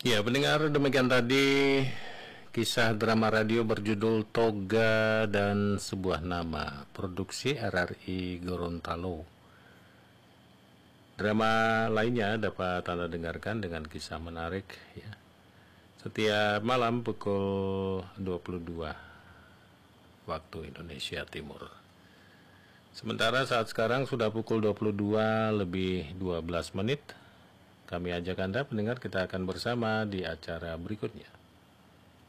Ya, pendengar, demikian tadi kisah drama radio berjudul Toga dan Sebuah Nama, produksi RRI Gorontalo. Drama lainnya dapat Anda dengarkan dengan kisah menarik ya. Setiap malam pukul 22 waktu Indonesia Timur. Sementara saat sekarang sudah pukul 22 lebih 12 menit. Kami ajak Anda pendengar, kita akan bersama di acara berikutnya.